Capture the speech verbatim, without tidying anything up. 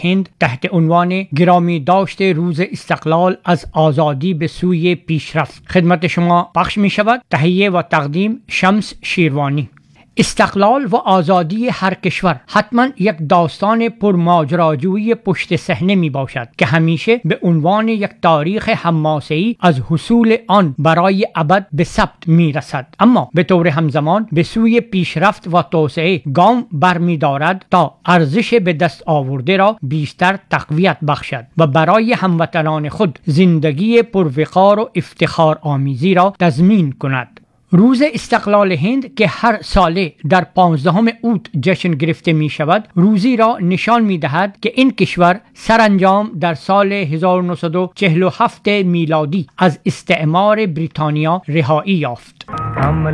هند تحت عنوان گرامی داشت روز استقلال از آزادی به سوی پیشرفت خدمت شما پخش می شود. تهیه و تقدیم شمس شیروانی. استقلال و آزادی هر کشور حتما یک داستان پرماجراجویی پشت صحنه می باشد که همیشه به عنوان یک تاریخ حماسه‌ای از حصول آن برای ابد به ثبت می رسد، اما به طور همزمان به سوی پیشرفت و توسعه گام برمی دارد تا ارزش به دست آورده را بیشتر تقویت بخشد و برای هموطنان خود زندگی پروقار و افتخار آمیزی را تضمین کند. روز استقلال هند که هر ساله در پانزدهم اوت جشن گرفته می شود، روزی را نشان می دهد که این کشور سرانجام در سال هزار و نهصد و چهل و هفت میلادی از استعمار بریتانیا رهایی یافت.